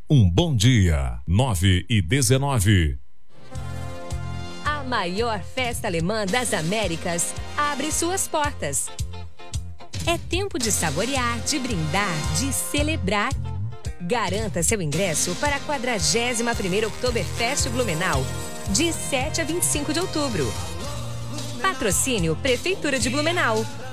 Um bom dia, 9h19. A maior festa alemã das Américas abre suas portas. É tempo de saborear, de brindar, de celebrar. Garanta seu ingresso para a 41ª Oktoberfest Blumenau, de 7 a 25 de outubro. Patrocínio Prefeitura de Blumenau.